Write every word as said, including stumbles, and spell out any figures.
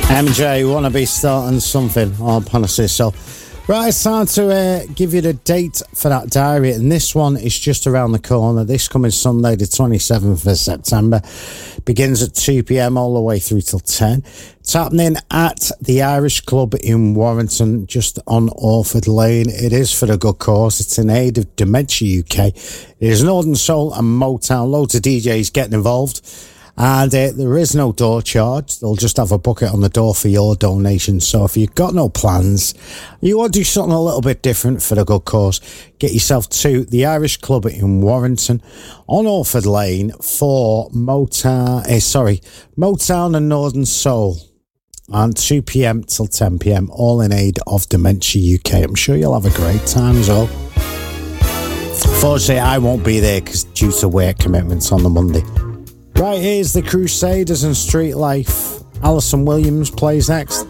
M J, wanna be starting something on Panacea. So, right, it's time to uh, give you the date for that diary, and this one is just around the corner. This coming Sunday, the twenty-seventh of September, begins at two p.m. all the way through till ten. It's happening at the Irish Club in Warrington, just on Orford Lane. It is for the good cause. It's in aid of Dementia U K. It is Northern Soul and Motown. Loads of D Js getting involved. And uh, there is no door charge. They'll just have a bucket on the door for your donation. So if you've got no plans, you want to do something a little bit different for the good cause, get yourself to the Irish Club in Warrington on Orford Lane for Motown, uh, sorry, Motown and Northern Soul. And two p.m. till ten p.m, all in aid of Dementia U K. I'm sure you'll have a great time as well. Unfortunately, I won't be there because due to work commitments on the Monday. Right, here's the Crusaders and Street Life. Alison Williams plays next.